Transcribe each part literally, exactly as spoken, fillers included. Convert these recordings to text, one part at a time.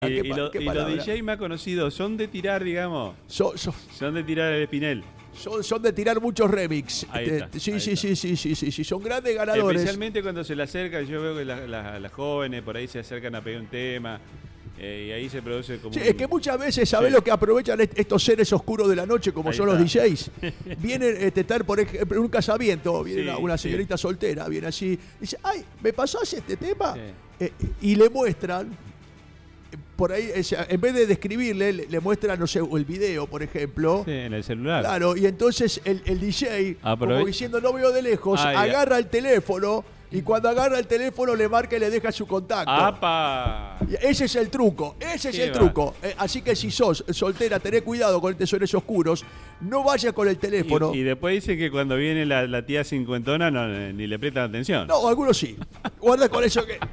Y, ¿Qué, y, pa- lo, qué y los palabra? D J más conocidos son de tirar, digamos. Son, son, Son de tirar el Espinel. son, son de tirar muchos remix. Ahí Este, está, sí, ahí sí, está. sí, sí, sí, sí, sí, son grandes ganadores. Especialmente cuando se le acerca, yo veo que la- la- las jóvenes por ahí se acercan a pedir un tema. Eh, y ahí se produce como. Sí, un- es que muchas veces, ¿sabés Sí. lo que aprovechan est- estos seres oscuros de la noche, como Ahí son está. los D Js? Vienen a estar, por ejemplo, en un casamiento, viene Sí, una, una sí. señorita soltera, viene así, dice, ay, ¿me pasás este tema? Sí. Eh, y le muestran, eh, por ahí, o sea, en vez de describirle, le, le muestran, no sé, el video, por ejemplo. Sí, en el celular. Claro, y entonces el, el D J, como Aprove- diciendo, no veo de lejos, Ah, ya. agarra el teléfono, y cuando agarra el teléfono le marca y le deja su contacto. ¡Apa! Y ese es el truco, ese es Qué el va. truco. Eh, así que si sos soltera, tené cuidado con tesoros oscuros, no vayas con el teléfono. Y, y después dice que cuando viene la, la tía cincuentona no, ni le prestan atención. No, algunos sí. Guarda con eso que...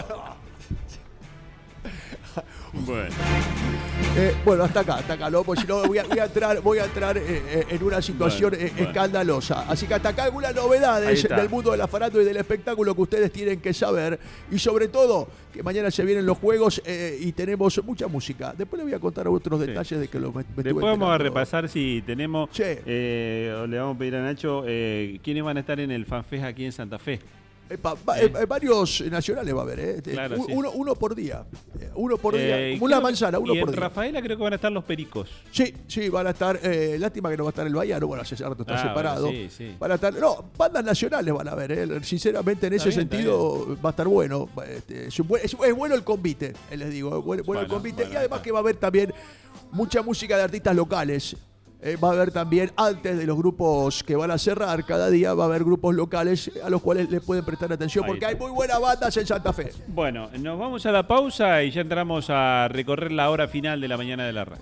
Bueno. Eh, bueno, hasta acá, hasta acá, ¿no? Porque si no voy a, voy a entrar, voy a entrar eh, eh, en una situación Bueno, eh, bueno. escandalosa. Así que hasta acá algunas Ahí novedades está. del mundo de la farándula y del espectáculo que ustedes tienen que saber. Y sobre todo, que mañana se vienen los juegos eh, y tenemos mucha música. Después les voy a contar otros Sí. detalles de que lo me, me estuve Después vamos a enterando. repasar si tenemos. Sí. eh, o le vamos a pedir a Nacho eh, quiénes van a estar en el FanFest aquí en Santa Fe. Eh, pa- va- Eh. eh, varios nacionales va a haber, ¿eh? Claro, Un- sí. uno, uno por día. Eh, Uno por día. Eh, Como una creo que- manzana, uno y por en día. Rafaela creo que van a estar los Pericos. Sí, sí, van a estar. Eh, lástima que no va a estar el Bayano, bueno, hace rato está Ah, separado. bueno, sí, sí. Van a estar. No, bandas nacionales van a ver, eh. Sinceramente, en Está ese bien, está sentido va a estar bueno. Este, es, un buen- es- es bueno el convite, eh, les digo. Es bueno, bueno el Bueno, convite. bueno, y además está. que va a haber también mucha música de artistas locales. Eh, va a haber también, antes de los grupos que van a cerrar cada día, va a haber grupos locales a los cuales le pueden prestar atención Ahí porque está. hay muy buenas bandas en Santa Fe. Bueno, nos vamos a la pausa y ya entramos a recorrer la hora final de la mañana de la radio.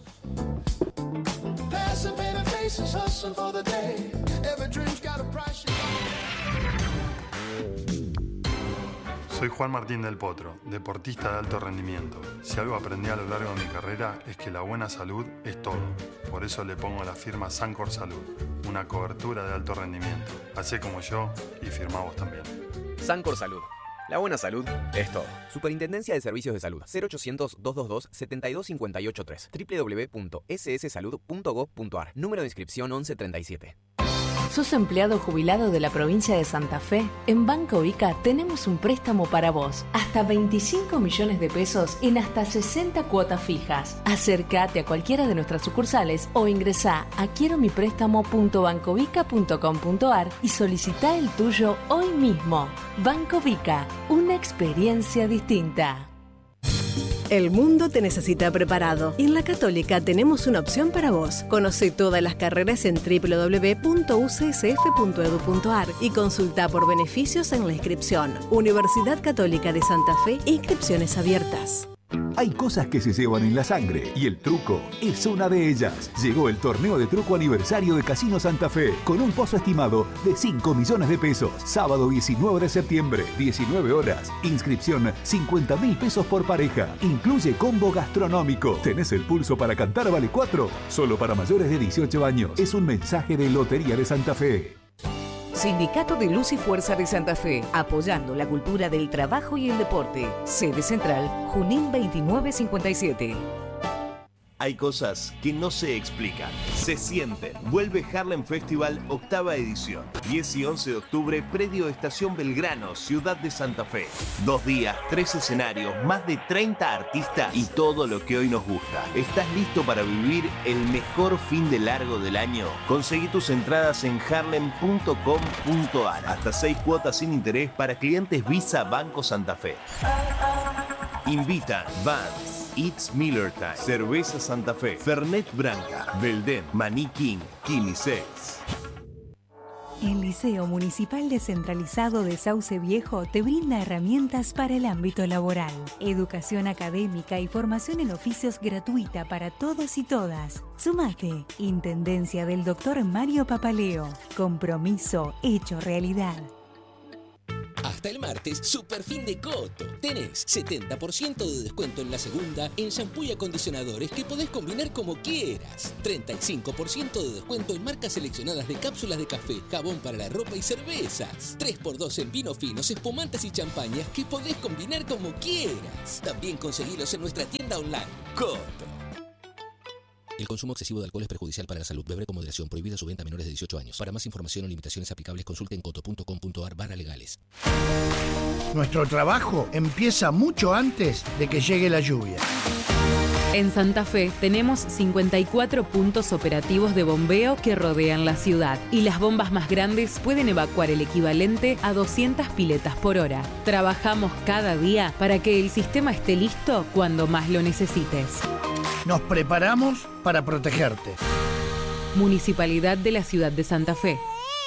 Passing painted faces, hustling for the day. Every dream's got a price. Soy Juan Martín del Potro, deportista de alto rendimiento. Si algo aprendí a lo largo de mi carrera es que la buena salud es todo. Por eso le pongo la firma Sancor Salud, una cobertura de alto rendimiento. Hacé como yo y firmá vos también. Sancor Salud. La buena salud es todo. Superintendencia de Servicios de Salud. cero ochocientos, doscientos veintidós, setenta y dos cincuenta y ocho tres. doble u doble u doble u punto ese ese salud punto gov punto a r. Número de inscripción once treinta y siete. ¿Sos empleado jubilado de la provincia de Santa Fe? En Banco Vica tenemos un préstamo para vos. Hasta veinticinco millones de pesos en hasta sesenta cuotas fijas. Acércate a cualquiera de nuestras sucursales o ingresá a quiero mi préstamo punto bancovica punto com punto a r y solicitá el tuyo hoy mismo. Banco Vica, una experiencia distinta. El mundo te necesita preparado. Y en la Católica tenemos una opción para vos. Conoce todas las carreras en doble u doble u doble u punto u c s f punto e d u punto a r y consulta por beneficios en la inscripción. Universidad Católica de Santa Fe, inscripciones abiertas. Hay cosas que se llevan en la sangre y el truco es una de ellas. Llegó el torneo de truco aniversario de Casino Santa Fe con un pozo estimado de cinco millones de pesos. Sábado diecinueve de septiembre, diecinueve horas. Inscripción cincuenta mil pesos por pareja. Incluye combo gastronómico. ¿Tenés el pulso para cantar vale cuatro? Solo para mayores de dieciocho años. Es un mensaje de Lotería de Santa Fe. Sindicato de Luz y Fuerza de Santa Fe, apoyando la cultura del trabajo y el deporte. Sede Central, Junín veintinueve cincuenta y siete. Hay cosas que no se explican, se sienten. Vuelve Harlem Festival, octava edición. diez y once de octubre, predio Estación Belgrano, Ciudad de Santa Fe. Dos días, tres escenarios, más de treinta artistas y todo lo que hoy nos gusta. ¿Estás listo para vivir el mejor fin de largo del año? Conseguí tus entradas en harlem punto com punto a r. Hasta seis cuotas sin interés para clientes Visa Banco Santa Fe. Invitan Vans, It's Miller Time, Cerveza Santa Fe, Fernet Branca, Belden, Maní King, Quinisex. El Liceo Municipal Descentralizado de Sauce Viejo te brinda herramientas para el ámbito laboral, educación académica y formación en oficios gratuita para todos y todas. Sumate. Intendencia del doctor Mario Papaleo. Compromiso hecho realidad. Hasta el martes, super fin de Coto. Tenés setenta por ciento de descuento en la segunda en shampoo y acondicionadores que podés combinar como quieras. treinta y cinco por ciento de descuento en marcas seleccionadas de cápsulas de café, jabón para la ropa y cervezas. tres por dos en vinos finos, espumantes y champañas que podés combinar como quieras. También conseguilos en nuestra tienda online. Coto. El consumo excesivo de alcohol es perjudicial para la salud. Beber con moderación. Prohibida su venta a menores de dieciocho años. Para más información o limitaciones aplicables, consulte en coto punto com punto ar barra legales. Nuestro trabajo empieza mucho antes de que llegue la lluvia. En Santa Fe tenemos cincuenta y cuatro puntos operativos de bombeo que rodean la ciudad y las bombas más grandes pueden evacuar el equivalente a doscientas piletas por hora. Trabajamos cada día para que el sistema esté listo cuando más lo necesites. Nos preparamos para protegerte. Municipalidad de la Ciudad de Santa Fe.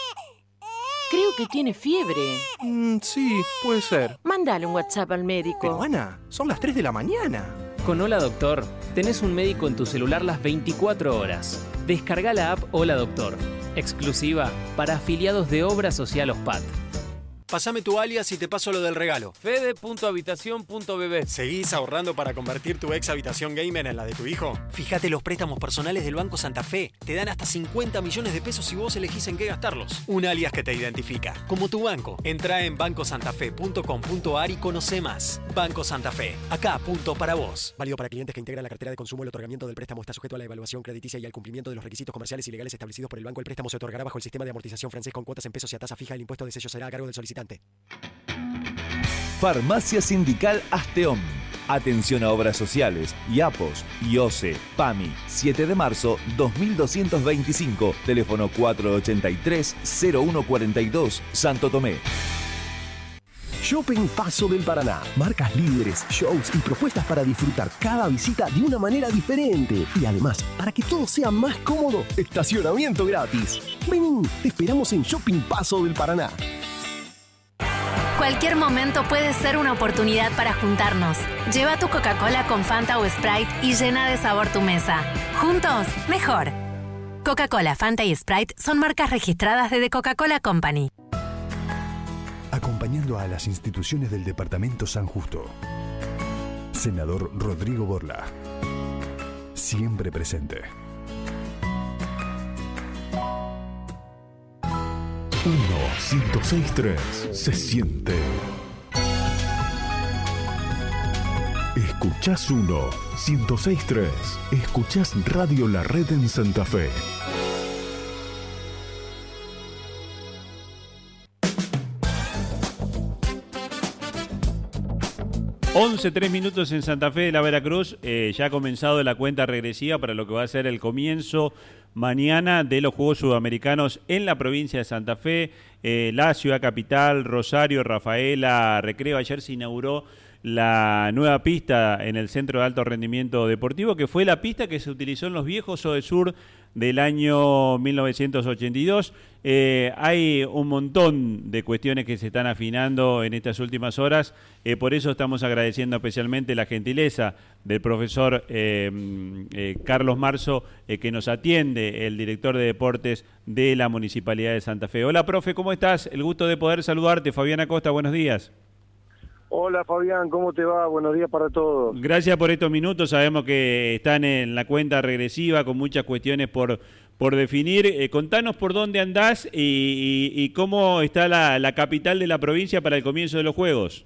Creo que tiene fiebre. Mm, sí, puede ser. Mándale un WhatsApp al médico. Pero Ana, son las tres de la mañana. Con Hola Doctor, tenés un médico en tu celular las veinticuatro horas. Descarga la app Hola Doctor, exclusiva para afiliados de Obra Social OSPAT. Pásame tu alias y te paso lo del regalo. Fede punto habitación punto b b. ¿Seguís ahorrando para convertir tu ex habitación gamer en la de tu hijo? Fíjate los préstamos personales del Banco Santa Fe. Te dan hasta cincuenta millones de pesos si vos elegís en qué gastarlos. Un alias que te identifica, como tu banco. Entrá en banco santa fe punto com punto ar y conoce más. Banco Santa Fe. Acá, punto para vos. Válido para clientes que integran la cartera de consumo. El otorgamiento del préstamo está sujeto a la evaluación crediticia y al cumplimiento de los requisitos comerciales y legales establecidos por el banco. El préstamo se otorgará bajo el sistema de amortización francés con cuotas en pesos y a tasa fija. El impuesto de sello será a cargo del solicitante. Farmacia Sindical Asteón. Atención a obras sociales, IAPOS, IOSE, PAMI, siete de marzo dos mil doscientos veinticinco, teléfono cuatro ochenta y tres cero uno cuarenta y dos, Santo Tomé. Shopping Paso del Paraná. Marcas líderes, shows y propuestas para disfrutar cada visita de una manera diferente. Y además, para que todo sea más cómodo, estacionamiento gratis. Vení, te esperamos en Shopping Paso del Paraná. Cualquier momento puede ser una oportunidad para juntarnos. Lleva tu Coca-Cola con Fanta o Sprite y llena de sabor tu mesa. Juntos, mejor. Coca-Cola, Fanta y Sprite son marcas registradas de The Coca-Cola Company. Acompañando a las instituciones del Departamento San Justo. Senador Rodrigo Borla. Siempre presente. uno, ciento seis punto tres. Se siente. Escuchás uno, ciento seis punto tres. Escuchás Radio La Red en Santa Fe. once, tres minutos en Santa Fe de la Veracruz. Eh, ya ha comenzado la cuenta regresiva para lo que va a ser el comienzo mañana de los Juegos Sudamericanos en la provincia de Santa Fe. Eh, la ciudad capital, Rosario, Rafaela, Recreo. Ayer se inauguró la nueva pista en el Centro de Alto Rendimiento Deportivo, que fue la pista que se utilizó en los viejos Odesur del año mil novecientos ochenta y dos. Eh, hay un montón de cuestiones que se están afinando en estas últimas horas, eh, por eso estamos agradeciendo especialmente la gentileza del profesor eh, eh, Carlos Marzo, eh, que nos atiende, el director de deportes de la Municipalidad de Santa Fe. Hola, profe, ¿cómo estás? El gusto de poder saludarte. Fabián Acosta, buenos días. Hola Fabián, ¿cómo te va? Buenos días para todos. Gracias por estos minutos, sabemos que están en la cuenta regresiva con muchas cuestiones por, por definir. Eh, contanos por dónde andás y, y, y cómo está la, la capital de la provincia para el comienzo de los Juegos.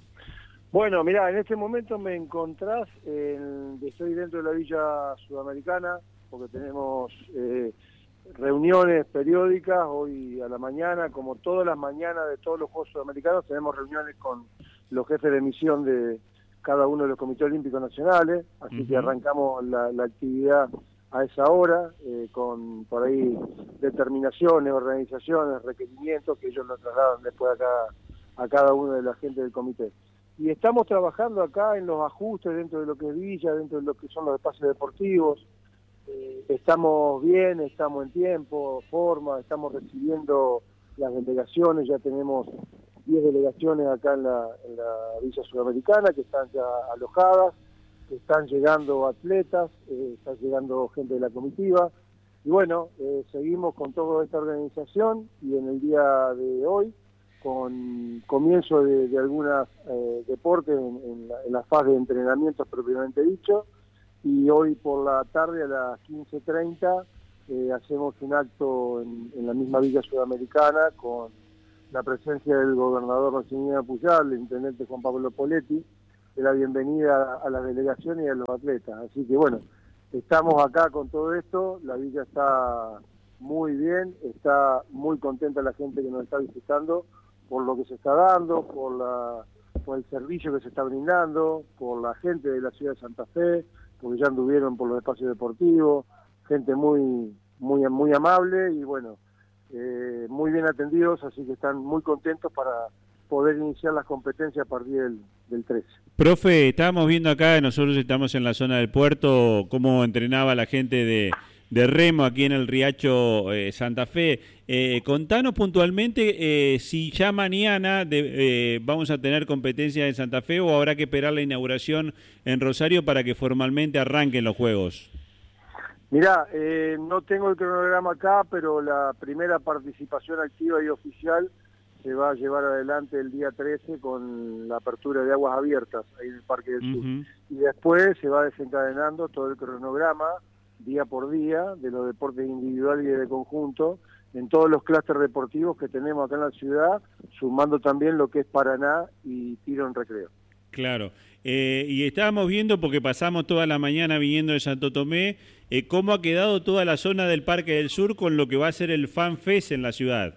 Bueno, mirá, en este momento me encontrás, en, estoy dentro de la Villa Sudamericana, porque tenemos eh, reuniones periódicas hoy a la mañana, como todas las mañanas de todos los Juegos Sudamericanos, tenemos reuniones con los jefes de misión de cada uno de los comités olímpicos nacionales, así uh-huh. que arrancamos la, la actividad a esa hora, eh, con por ahí determinaciones, organizaciones, requerimientos que ellos nos trasladan después acá a cada uno de la gente del comité. Y estamos trabajando acá en los ajustes dentro de lo que es Villa, dentro de lo que son los espacios deportivos. Eh, estamos bien, estamos en tiempo, forma, estamos recibiendo las delegaciones, ya tenemos diez delegaciones acá en la, en la Villa Sudamericana que están ya alojadas, que están llegando atletas, eh, está llegando gente de la comitiva, y bueno, eh, seguimos con toda esta organización, y en el día de hoy con comienzo de, de algunos eh, deportes en, en, la, en la fase de entrenamientos propiamente dicho, y hoy por la tarde a las quince treinta eh, hacemos un acto en, en la misma Villa Sudamericana con la presencia del gobernador Maximiliano Puyal, el intendente Juan Pablo Poletti, de la bienvenida a la delegación y a los atletas. Así que bueno, estamos acá con todo esto, la villa está muy bien, está muy contenta la gente que nos está visitando por lo que se está dando, por, la, por el servicio que se está brindando, por la gente de la ciudad de Santa Fe, porque ya anduvieron por los espacios deportivos, gente muy, muy, muy amable y bueno, eh, muy bien atendidos, así que están muy contentos para poder iniciar las competencias a partir del, del trece. Profe, estábamos viendo acá, nosotros estamos en la zona del puerto, cómo entrenaba la gente de, de remo aquí en el Riacho eh, Santa Fe. Eh, contanos puntualmente eh, si ya mañana de, eh, vamos a tener competencia en Santa Fe o habrá que esperar la inauguración en Rosario para que formalmente arranquen los Juegos. Mirá, eh, no tengo el cronograma acá, pero la primera participación activa y oficial se va a llevar adelante el día trece con la apertura de aguas abiertas ahí en el Parque del Sur. Uh-huh. Y después se va desencadenando todo el cronograma día por día de los deportes individuales y de conjunto en todos los clústeres deportivos que tenemos acá en la ciudad, sumando también lo que es Paraná y tiro en recreo. Claro. Eh, y estábamos viendo, porque pasamos toda la mañana viniendo de Santo Tomé, eh, cómo ha quedado toda la zona del Parque del Sur con lo que va a ser el Fan Fest en la ciudad.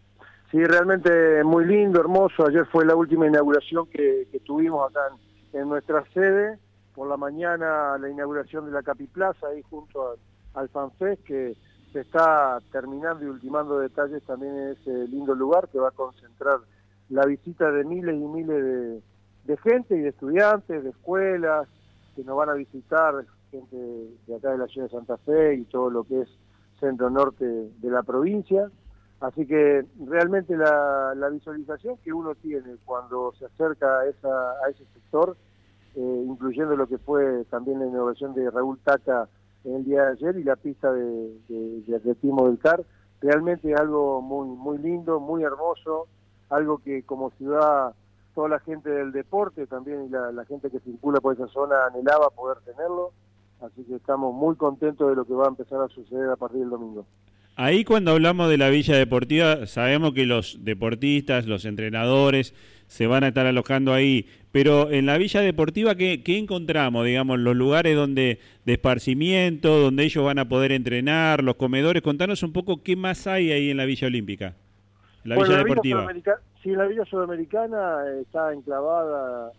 Sí, realmente muy lindo, hermoso. Ayer fue la última inauguración que, que tuvimos acá en, en nuestra sede. Por la mañana la inauguración de la Capiplaza, ahí junto al, al FanFest, que se está terminando y ultimando detalles también en ese lindo lugar que va a concentrar la visita de miles y miles de, de gente y de estudiantes, de escuelas, que nos van a visitar, gente de acá de la ciudad de Santa Fe y todo lo que es centro norte de la provincia. Así que realmente la, la visualización que uno tiene cuando se acerca a, esa, a ese sector, eh, incluyendo lo que fue también la inauguración de Raúl Taca en el día de ayer y la pista de, de, de atletismo del C A R, realmente es algo muy, muy lindo, muy hermoso, algo que como ciudad toda la gente del deporte también y la, la gente que circula por esa zona anhelaba poder tenerlo, así que estamos muy contentos de lo que va a empezar a suceder a partir del domingo. Ahí cuando hablamos de la Villa Deportiva, sabemos que los deportistas, los entrenadores se van a estar alojando ahí, pero en la Villa Deportiva, ¿qué, qué encontramos? Digamos, los lugares donde de esparcimiento, donde ellos van a poder entrenar, los comedores. Contanos un poco qué más hay ahí en la Villa Olímpica, la bueno, Villa la Deportiva. Villa sí, la Villa Sudamericana está enclavada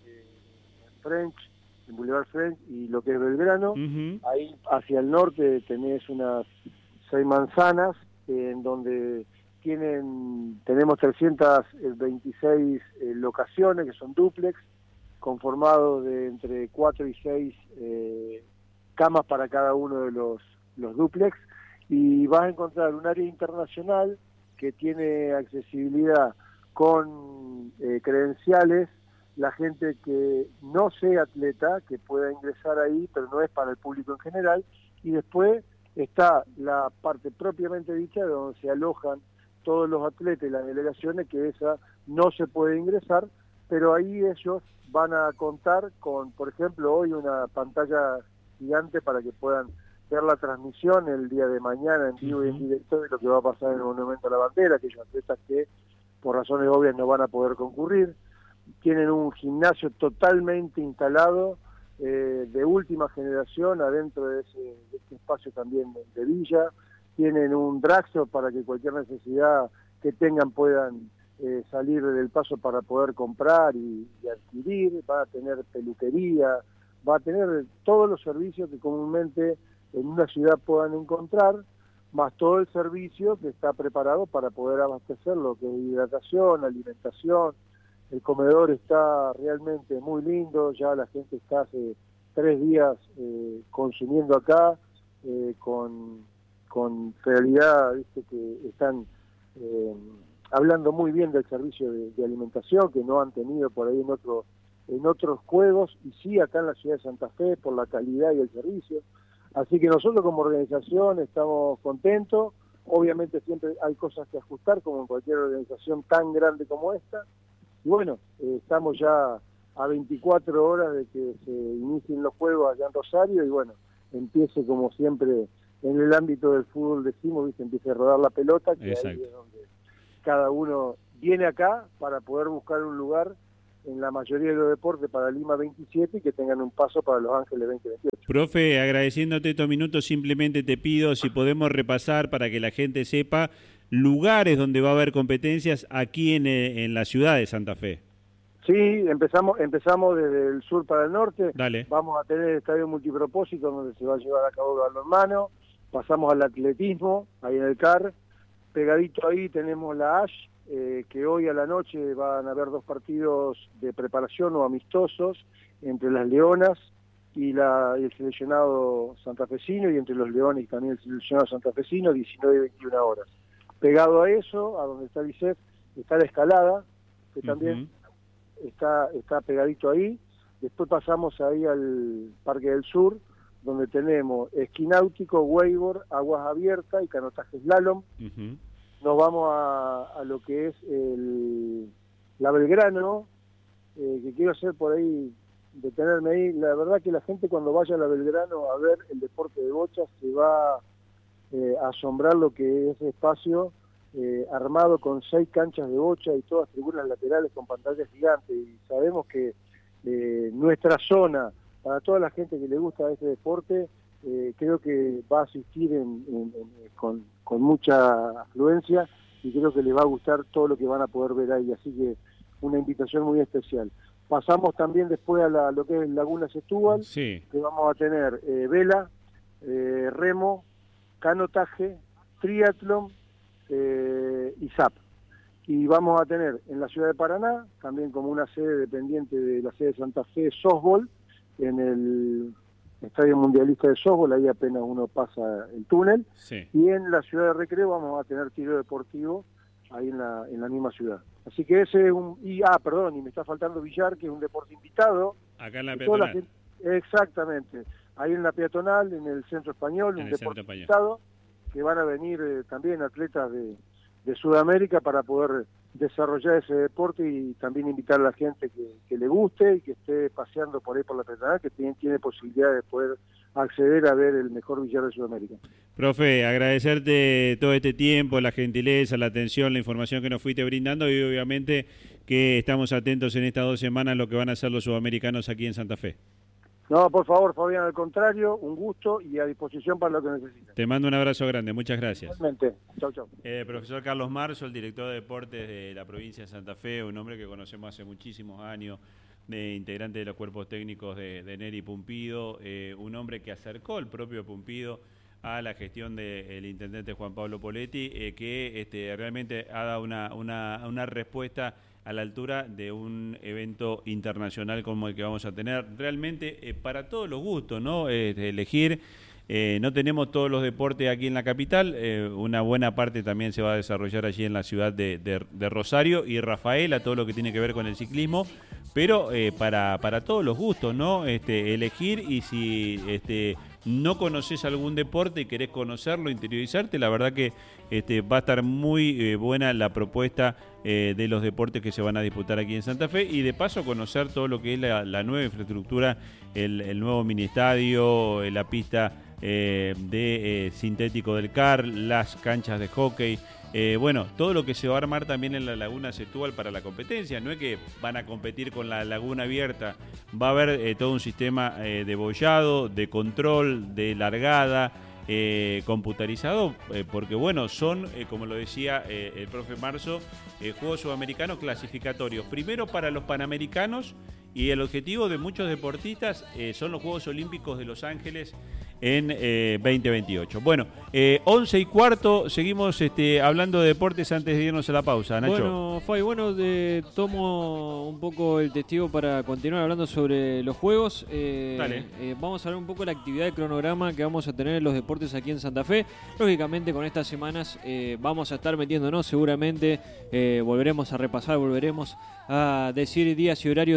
en French, en Boulevard French y lo que es Belgrano. Uh-huh. Ahí hacia el norte tenés unas seis manzanas, eh, en donde tienen tenemos trescientas veintiséis eh, locaciones que son dúplex, conformados de entre cuatro y seis eh, camas para cada uno de los, los dúplex, y vas a encontrar un área internacional que tiene accesibilidad con eh, credenciales, la gente que no sea atleta, que pueda ingresar ahí, pero no es para el público en general, y después está la parte propiamente dicha de donde se alojan todos los atletas y las delegaciones, que esa no se puede ingresar, pero ahí ellos van a contar con, por ejemplo, hoy una pantalla gigante para que puedan ver la transmisión el día de mañana en vivo y en directo de lo que va a pasar en el Monumento a la Bandera, aquellos atletas que por razones obvias no van a poder concurrir. Tienen un gimnasio totalmente instalado, eh, de última generación, adentro de ese, de ese espacio también de, de Villa. Tienen un Draxo para que cualquier necesidad que tengan puedan eh, salir del paso para poder comprar y, y adquirir. Va a tener peluquería, va a tener todos los servicios que comúnmente en una ciudad puedan encontrar, más todo el servicio que está preparado para poder abastecer lo que es hidratación, alimentación. El comedor está realmente muy lindo, ya la gente está hace tres días eh, consumiendo acá, eh, con, con realidad, ¿viste? Que están eh, hablando muy bien del servicio de, de alimentación, que no han tenido por ahí en, otro, en otros juegos, y sí acá en la ciudad de Santa Fe por la calidad y el servicio. Así que nosotros como organización estamos contentos, obviamente siempre hay cosas que ajustar, como en cualquier organización tan grande como esta. Y bueno, eh, estamos ya a veinticuatro horas de que se inicien los juegos allá en Rosario y bueno, empiece como siempre en el ámbito del fútbol, decimos, ¿viste? Empiece a rodar la pelota, que ahí es donde cada uno viene acá para poder buscar un lugar en la mayoría de los deportes para Lima veintisiete y que tengan un paso para Los Ángeles veinte veintiocho. Profe, agradeciéndote estos minutos, simplemente te pido si podemos repasar para que la gente sepa lugares donde va a haber competencias aquí en, en la ciudad de Santa Fe. Sí, empezamos empezamos desde el sur para el norte. Dale. Vamos a tener el estadio multipropósito donde se va a llevar a cabo el balonmano. Pasamos al atletismo, ahí en el C A R. Pegadito ahí tenemos la A S H, eh, que hoy a la noche van a haber dos partidos de preparación o amistosos entre las Leonas y, la, y el seleccionado santafesino, y entre los Leones y también el seleccionado santafesino, diecinueve y veintiuna horas. Pegado a eso, a donde está el I C E F, está la escalada, que también uh-huh. está, está pegadito ahí. Después pasamos ahí al Parque del Sur, donde tenemos esquí náutico, wakeboard, aguas abiertas y canotaje slalom. Uh-huh. Nos vamos a, a lo que es el, la Belgrano, eh, que quiero hacer por ahí, detenerme ahí. La verdad que la gente cuando vaya a la Belgrano a ver el deporte de bocha se va eh, a asombrar lo que es ese espacio eh, armado con seis canchas de bocha y todas tribunas laterales con pantallas gigantes. Y sabemos que eh, nuestra zona, para toda la gente que le gusta este deporte, eh, creo que va a asistir en, en, en, con, con mucha afluencia y creo que les va a gustar todo lo que van a poder ver ahí, así que una invitación muy especial. Pasamos también después a la, lo que es Laguna Setúbal, sí. que vamos a tener eh, vela, eh, remo, canotaje, triatlón eh, y S A P. Y vamos a tener en la ciudad de Paraná, también como una sede dependiente de la sede de Santa Fe, softball, en el Estadio Mundialista de Softball, ahí apenas uno pasa el túnel. Sí. Y en la ciudad de Recreo vamos a tener tiro deportivo, ahí en la, en la misma ciudad. Así que ese es un... Y, ah, perdón, y me está faltando billar, que es un deporte invitado. Acá en la peatonal. Gente, exactamente. Ahí en la peatonal, en el Centro Español, en un el deporte Centro invitado, que van a venir eh, también atletas de, de Sudamérica para poder desarrollar ese deporte y también invitar a la gente que, que le guste y que esté paseando por ahí por la peatonal, que tiene, tiene posibilidad de poder acceder a ver el mejor billar de Sudamérica. Profe, agradecerte todo este tiempo, la gentileza, la atención, la información que nos fuiste brindando y obviamente que estamos atentos en estas dos semanas a lo que van a hacer los sudamericanos aquí en Santa Fe. No, por favor, Fabián, al contrario, un gusto y a disposición para lo que necesiten. Te mando un abrazo grande, muchas gracias. Igualmente, chau, chau. Eh, profesor Carlos Marzo, el director de deportes de la provincia de Santa Fe, un hombre que conocemos hace muchísimos años, de integrante de los cuerpos técnicos de, de Neri Pumpido, eh, un hombre que acercó el propio Pumpido a la gestión del intendente Juan Pablo Poletti, eh, que este, realmente ha dado una, una, una respuesta a la altura de un evento internacional como el que vamos a tener. Realmente eh, para todos los gustos, ¿no? Eh, elegir, eh, no tenemos todos los deportes aquí en la capital, eh, una buena parte también se va a desarrollar allí en la ciudad de, de, de Rosario y Rafaela, todo lo que tiene que ver con el ciclismo, pero eh, para, para todos los gustos, ¿no? Este, elegir y si... este no conoces algún deporte y querés conocerlo, interiorizarte, la verdad que este, va a estar muy eh, buena la propuesta eh, de los deportes que se van a disputar aquí en Santa Fe y de paso conocer todo lo que es la, la nueva infraestructura, el, el nuevo mini estadio, la pista eh, de eh, sintético del C A R, las canchas de hockey. Eh, bueno, todo lo que se va a armar también en la Laguna Setúbal para la competencia. No es que van a competir con la laguna abierta, va a haber eh, todo un sistema eh, de bollado, de control, de largada, eh, computarizado, eh, porque bueno, son, eh, como lo decía eh, el profe Marzo, eh, Juegos Sudamericanos clasificatorios. Primero para los Panamericanos y el objetivo de muchos deportistas eh, son los Juegos Olímpicos de Los Ángeles en eh, veinte veintiocho. Bueno, eh, once y cuarto, seguimos este, hablando de deportes antes de irnos a la pausa, Nacho. Bueno, Fabi, bueno, de, tomo un poco el testigo para continuar hablando sobre los juegos. Eh, Dale. Eh, vamos a ver un poco la actividad de cronograma que vamos a tener en los deportes aquí en Santa Fe. Lógicamente, con estas semanas eh, vamos a estar metiéndonos, seguramente eh, volveremos a repasar, volveremos a decir días y horarios de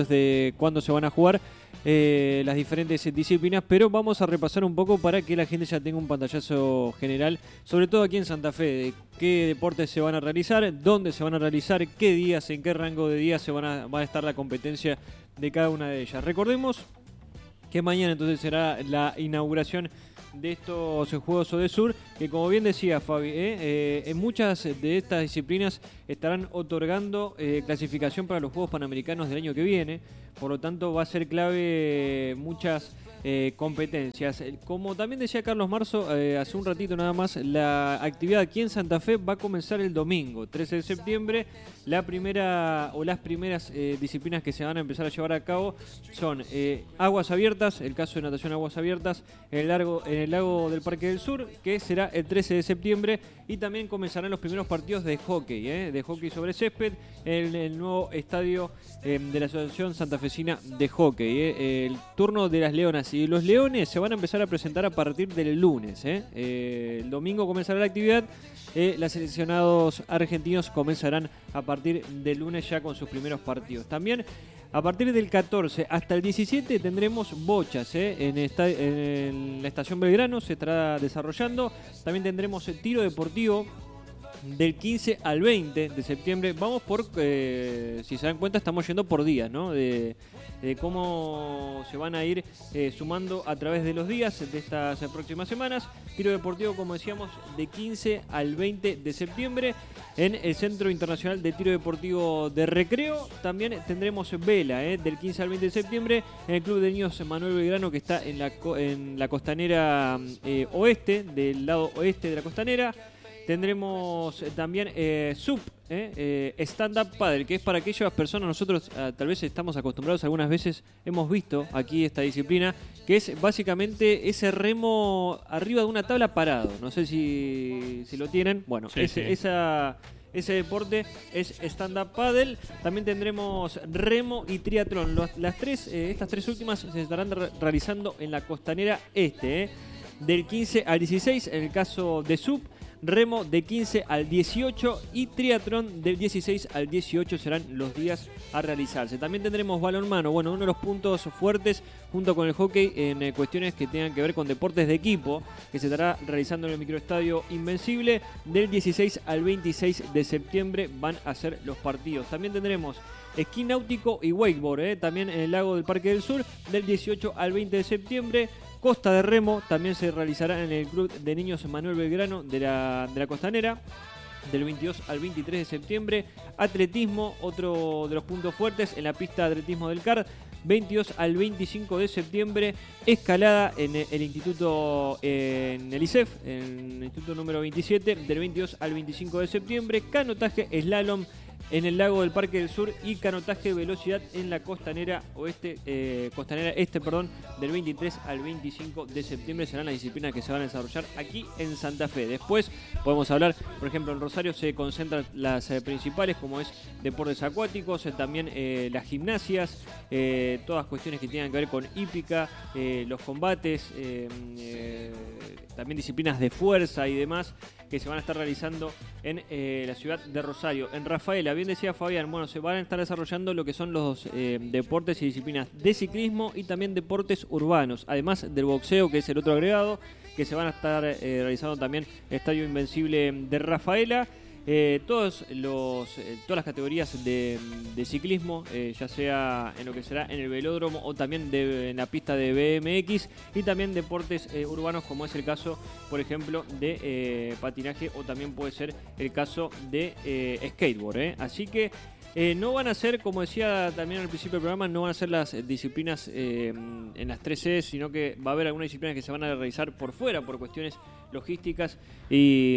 eh, cuándo se van a jugar eh, las diferentes disciplinas, pero vamos a repasar un poco para que la gente ya tenga un pantallazo general, sobre todo aquí en Santa Fe, de qué deportes se van a realizar, dónde se van a realizar, qué días, en qué rango de días se van a, va a estar la competencia de cada una de ellas. Recordemos que mañana entonces será la inauguración de estos Juegos Odesur, que como bien decía Fabi, eh, eh, en muchas de estas disciplinas estarán otorgando eh, clasificación para los Juegos Panamericanos del año que viene, por lo tanto va a ser clave muchas eh, competencias. Como también decía Carlos Marzo eh, hace un ratito nada más, la actividad aquí en Santa Fe va a comenzar el domingo, trece de septiembre. La primera o las primeras eh, disciplinas que se van a empezar a llevar a cabo son eh, aguas abiertas, el caso de natación aguas abiertas en el, largo, en el lago del Parque del Sur, que será el trece de septiembre, y también comenzarán los primeros partidos de hockey, eh, de hockey sobre césped en el nuevo estadio eh, de la Asociación Santafesina de Hockey. Eh. El turno de las Leonas y los Leones se van a empezar a presentar a partir del lunes. Eh. Eh, el domingo comenzará la actividad. Eh, los seleccionados argentinos comenzarán a partir del lunes ya con sus primeros partidos. También a partir del catorce hasta el diecisiete tendremos bochas eh, en, esta, en la Estación Belgrano, se estará desarrollando. También tendremos el tiro deportivo del quince al veinte de septiembre. Vamos por, eh, si se dan cuenta, estamos yendo por días, ¿no? De, de cómo se van a ir eh, sumando a través de los días de estas próximas semanas. Tiro deportivo, como decíamos, de quince al veinte de septiembre en el Centro Internacional de Tiro Deportivo de Recreo. También tendremos vela eh, del quince al veinte de septiembre en el Club de Niños Manuel Belgrano, que está en la, en la costanera eh, oeste, del lado oeste de la costanera. Tendremos también eh, sub, eh, eh, stand-up paddle, que es para aquellas personas, nosotros eh, tal vez estamos acostumbrados, algunas veces hemos visto aquí esta disciplina, que es básicamente ese remo arriba de una tabla parado. No sé si, si lo tienen. Bueno, sí, ese, sí. Esa, ese deporte es stand-up paddle. También tendremos remo y triatlón. Los, las tres, eh, estas tres últimas se estarán re- realizando en la costanera este, eh, del quince al dieciséis, en el caso de sub. Remo de quince al dieciocho y triatlón del dieciséis al dieciocho serán los días a realizarse. También tendremos balonmano, bueno, uno de los puntos fuertes junto con el hockey en eh, cuestiones que tengan que ver con deportes de equipo, que se estará realizando en el microestadio Invencible. Del dieciséis al veintiséis de septiembre van a ser los partidos. También tendremos esquí náutico y wakeboard, eh, también en el lago del Parque del Sur, del dieciocho al veinte de septiembre. Costa de remo también se realizará en el Club de Niños Manuel Belgrano de la, de la Costanera, del veintidós al veintitrés de septiembre. Atletismo, otro de los puntos fuertes en la pista de atletismo del C A R, veintidós al veinticinco de septiembre. Escalada en el instituto, en el I C E F, en el instituto número veintisiete, del veintidós al veinticinco de septiembre. Canotaje slalom en el lago del Parque del Sur y canotaje velocidad en la costanera oeste, eh, costanera este, perdón, del veintitrés al veinticinco de septiembre serán las disciplinas que se van a desarrollar aquí en Santa Fe. Después podemos hablar, por ejemplo, en Rosario se concentran las eh, principales, como es deportes acuáticos, eh, también eh, las gimnasias, eh, todas cuestiones que tengan que ver con hípica, eh, los combates, eh, eh, también disciplinas de fuerza y demás, que se van a estar realizando en eh, la ciudad de Rosario. En Rafaela, bien decía Fabián, bueno, se van a estar desarrollando lo que son los eh, deportes y disciplinas de ciclismo y también deportes urbanos, además del boxeo, que es el otro agregado, que se van a estar eh, realizando también el Estadio Invencible de Rafaela. Eh, todos los, eh, todas las categorías de, de ciclismo, eh, ya sea en lo que será en el velódromo o también de, en la pista de B M X, y también deportes eh, urbanos, como es el caso, por ejemplo, de eh, patinaje, o también puede ser el caso de eh, skateboard. Eh. Así que eh, no van a ser, como decía también al principio del programa, no van a ser las disciplinas eh, en las tres sedes, sino que va a haber algunas disciplinas que se van a realizar por fuera, por cuestiones logísticas, y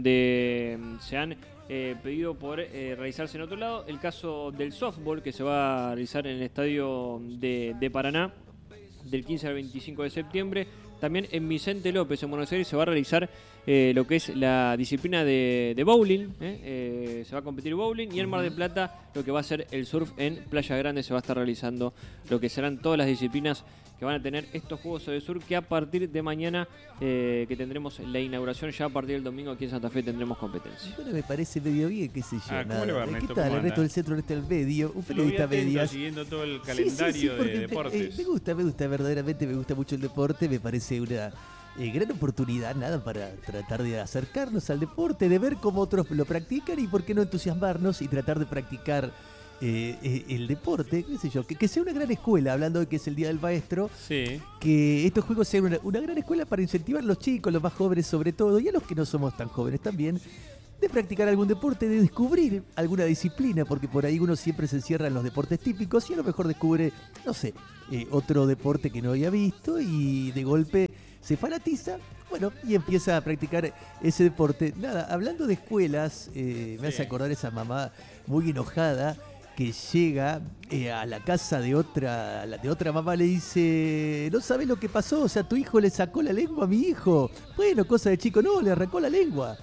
donde se han eh, pedido poder eh, realizarse en otro lado. El caso del softball, que se va a realizar en el estadio de, de Paraná del quince al veinticinco de septiembre. También en Vicente López, en Buenos Aires, se va a realizar eh, lo que es la disciplina de, de bowling. Eh, eh, se va a competir bowling. Y en Mar del Plata, lo que va a ser el surf en Playa Grande, se va a estar realizando lo que serán todas las disciplinas que van a tener estos Juegos Sur, que a partir de mañana, eh, que tendremos la inauguración, ya a partir del domingo aquí en Santa Fe tendremos competencia. Bueno, me parece medio bien, qué sé yo. Ah, ¿cómo nada. le va, ¿Qué Ernesto? tal? ¿Cómo El resto anda? del centro, el resto del medio. Un Lo vi periodista atento, medias. siguiendo todo el Sí, sí, calendario sí, porque de me- deportes. eh, me gusta, me gusta, verdaderamente me gusta mucho el deporte, me parece una eh, gran oportunidad, nada, para tratar de acercarnos al deporte, de ver cómo otros lo practican y por qué no entusiasmarnos y tratar de practicar eh, eh, el deporte, qué sé yo, que, que sea una gran escuela, hablando de que es el Día del Maestro, Sí. que estos juegos sean una, una gran escuela para incentivar a los chicos, los más jóvenes sobre todo, y a los que no somos tan jóvenes también, de practicar algún deporte, de descubrir alguna disciplina, porque por ahí uno siempre se encierra en los deportes típicos y a lo mejor descubre, no sé, eh, otro deporte que no había visto y de golpe se fanatiza, bueno, y empieza a practicar ese deporte. Nada, hablando de escuelas, eh, me hace acordar esa mamá muy enojada que llega eh, a la casa de otra, la de otra mamá, le dice, no sabes lo que pasó, o sea, tu hijo le sacó la lengua a mi hijo. Bueno, cosa de chico, no, le arrancó la lengua.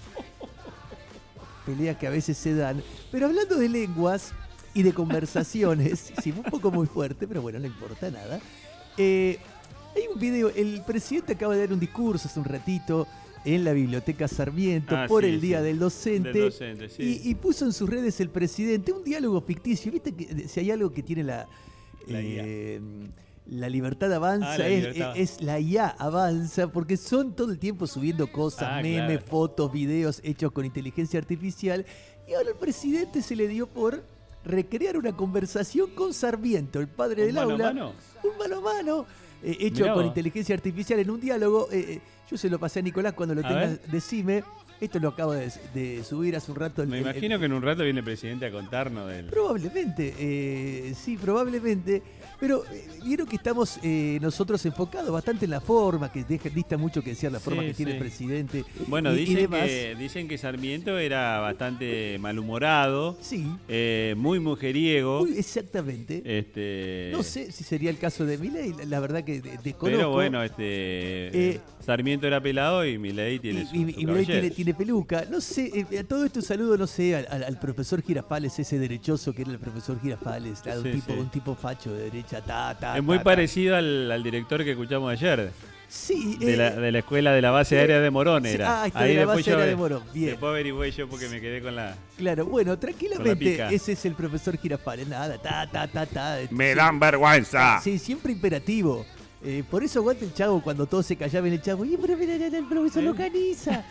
Peleas que a veces se dan. Pero hablando de lenguas y de conversaciones, sí, un poco muy fuerte, pero bueno, no importa nada. Eh, hay un video, el presidente acaba de dar un discurso hace un ratito en la Biblioteca Sarmiento Ah, por sí, el Día sí. del Docente. Del docente, sí. y, y puso en sus redes el presidente un diálogo ficticio. ¿Viste que si hay algo que tiene la... La eh, la libertad avanza, Ah, la es, libertad. es- es la I A avanza, porque son todo el tiempo subiendo cosas, Ah, memes, claro. fotos, videos hechos con inteligencia artificial. Y ahora al presidente se le dio por recrear una conversación con Sarmiento, el padre ¿Un del mano a aula. mano? Un mano a mano, eh, hecho Mirá con vos. inteligencia artificial en un diálogo. Eh, eh, yo se lo pasé a Nicolás cuando lo A tengas, ver. decime. Esto lo acabo de, de subir hace un rato. el- Me el- imagino que en un rato viene el presidente a contarnos del... Probablemente, eh, sí, probablemente. Pero eh, vieron que estamos eh, nosotros enfocados bastante en la forma, que deja, dista mucho que decir la forma Sí, que tiene sí. el presidente. Bueno, y- y dicen, demás. que, dicen que Sarmiento era bastante malhumorado, Sí. eh, muy mujeriego. Uy, exactamente. Este, No sé si sería el caso de Milei, la, la verdad que de- desconozco. Pero bueno, este Eh, Sarmiento era pelado y Milei tiene su, Y, y su Milei cabellera. tiene, tiene peluca. No sé, eh, a todo esto un saludo, no sé, al, al- al profesor Girafales, ese derechoso que era el profesor Girafales, claro, un, Sí, tipo, sí. un tipo facho de derecha, ta, ta, Es muy ta, ta. parecido al, al director que escuchamos ayer. Sí, De, eh, la, de la escuela de la base aérea de Morón sí, era. ah, está de la después base yo- aérea de Morón, bien. Después averigüé yo porque me quedé con la... Claro, bueno, Con la tranquilamente, pica. ese es el profesor Girafales, nada, ta, ta, ta, ta. Me Sí. dan vergüenza. Sí, siempre imperativo. Eh, por eso aguanta el Chavo cuando todos se callaban el Chavo. Y pero mira, el profesor Locaniza.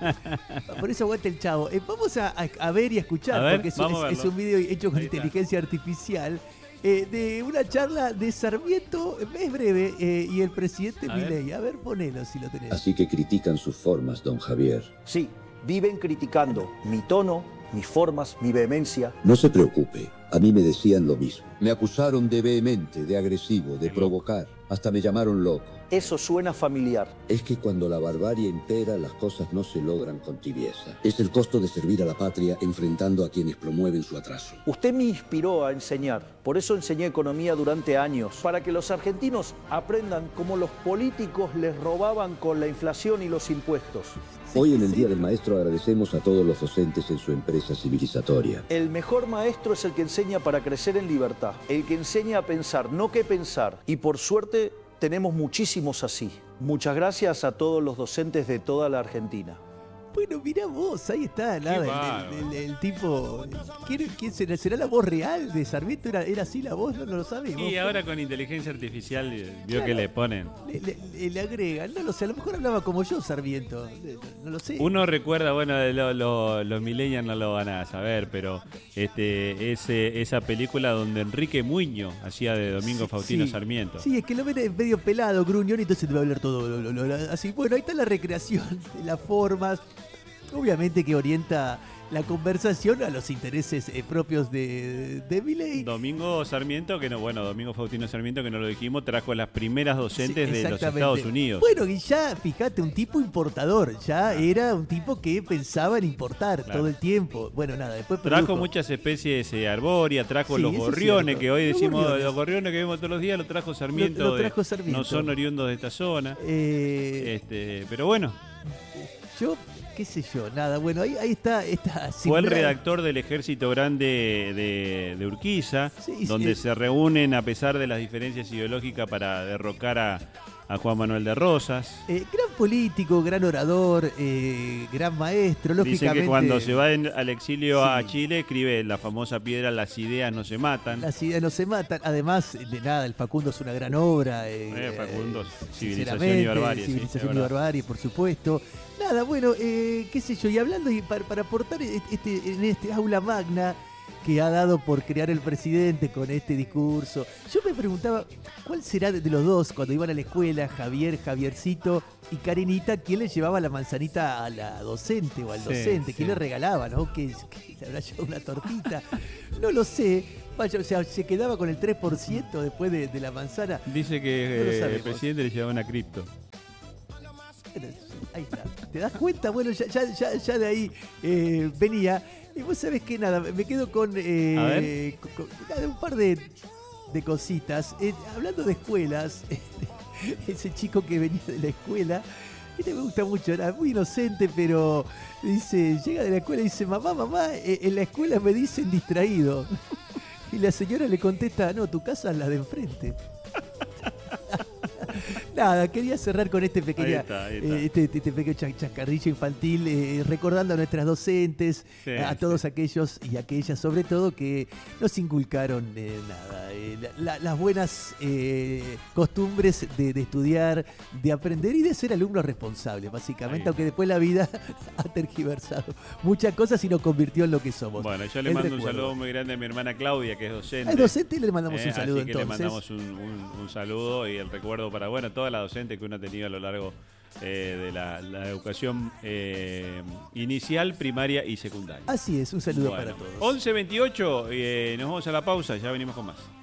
Por eso aguanta el Chavo. Eh, vamos a, a- a ver y a escuchar, A ver, porque es, vamos a es- es verlo. un video hecho con Ahí está. inteligencia artificial. eh, de una charla de Sarmiento, es breve, eh, y el presidente A ver. Milei. A ver, ponelo si lo tenés. Así que critican sus formas, don Javier. Sí, viven criticando mi tono, mis formas, mi vehemencia. No se preocupe, a mí me decían lo mismo. Me acusaron de vehemente, de agresivo, de provocar. Hasta me llamaron loco. Eso suena familiar. Es que cuando la barbarie impera, las cosas no se logran con tibieza. Es el costo de servir a la patria enfrentando a quienes promueven su atraso. Usted me inspiró a enseñar. Por eso enseñé economía durante años. Para que los argentinos aprendan cómo los políticos les robaban con la inflación y los impuestos. Hoy en el Día del Maestro agradecemos a todos los docentes en su empresa civilizatoria. El mejor maestro es el que enseña para crecer en libertad. El que enseña a pensar, no qué pensar. Y por suerte tenemos muchísimos así. Muchas gracias a todos los docentes de toda la Argentina. Bueno, mirá vos, ahí está, nada, el, el- el- el tipo. ¿Quién, quién será? ¿Será la voz real de Sarmiento? ¿Era, era así la voz? No, no lo sabemos. Y ahora con inteligencia artificial eh, vio Claro. que le ponen. Le, le- le- le agregan, no lo sé, a lo mejor hablaba como yo, Sarmiento. eh, No, no lo sé. Uno recuerda, bueno, de lo- lo- los millennials no lo van a saber, pero este ese esa película donde Enrique Muño hacía de Domingo Faustino Sí. Sarmiento. Sí, es que lo ven en medio pelado, gruñón, y entonces te va a hablar todo lo- lo- lo- así. Bueno, ahí está la recreación de las formas. Obviamente que orienta la conversación a los intereses eh, propios de, de Milei. Domingo Sarmiento, que no, bueno, Domingo Faustino Sarmiento, que no lo dijimos, trajo las primeras docentes Sí, de los exactamente. Estados Unidos. Bueno, y ya, fíjate, un tipo importador. Ya era un tipo que pensaba en importar Claro. todo el tiempo. Bueno, nada, después Trajo produjo. muchas especies eh, arbóreas, trajo Sí, los eso es gorriones, cierto. que hoy Los decimos gorriones. los gorriones que vemos todos los días, lo trajo Sarmiento. Lo- lo de- trajo Sarmiento. No son oriundos de esta zona. Eh, Este, pero bueno. yo, qué sé yo, nada, bueno, ahí, ahí está esta Fue el similar- redactor del Ejército Grande de, de Urquiza, Sí, donde sí. se reúnen a pesar de las diferencias ideológicas para derrocar a, a Juan Manuel de Rosas. Eh, gran político, gran orador, eh, gran maestro, Dicen lógicamente. que cuando se va en- al exilio a Chile escribe la famosa piedra "Las ideas no se matan". Las ideas no se matan. Además, de nada, el Facundo es una gran obra. Eh, Eh, Facundo, eh, Civilización y sinceramente, Barbarie, sí, Civilización es y verdad. Barbarie, por supuesto. Nada, bueno, eh, qué sé yo, y hablando y para, para aportar este, en este aula magna que ha dado por crear el presidente con este discurso, yo me preguntaba, ¿cuál será de de los dos cuando iban a la escuela, Javier, Javiercito y Karenita, quién le llevaba la manzanita a la docente o al Sí, docente? ¿Quién sí. le regalaba, no? ¿Que, que le habrá llevado una tortita? No lo sé. Vaya, o sea, se quedaba con el tres por ciento después de, de la manzana. Dice que No lo eh, el sabemos. presidente le llevaba una cripto. Ahí está. ¿Te das cuenta? Bueno, ya, ya, ya, ya de ahí eh, venía. Y vos sabés que nada, me quedo con, eh, A ver. con- con- nada, un par de, de cositas. Eh, hablando de escuelas, ese chico que venía de la escuela, este me gusta mucho, era muy inocente, pero dice, llega de la escuela y dice, mamá, mamá, eh, en la escuela me dicen distraído. Y la señora le contesta, no, tu casa es la de enfrente. Nada, quería cerrar con este pequeño, Ahí está, ahí está. eh, este, este pequeño cha- chascarrillo infantil, eh, recordando a nuestras docentes, Sí, a, a todos aquellos y aquellas sobre todo que nos inculcaron eh, nada, eh, la- la- las buenas eh, costumbres de, de estudiar, de aprender y de ser alumnos responsables, básicamente, Ahí. aunque después la vida ha tergiversado muchas cosas y nos convirtió en lo que somos. Bueno, yo le El mando un recuerdo. saludo muy grande a mi hermana Claudia, que es docente. Es docente y le mandamos Eh, un saludo así que entonces. le mandamos un, un- un saludo y el recuerdo para, bueno, toda la docente que uno ha tenido a lo largo eh, de la, la educación eh, inicial, primaria y secundaria. Así es, un saludo Bueno, para todos. once veintiocho, eh, nos vamos a la pausa, ya venimos con más.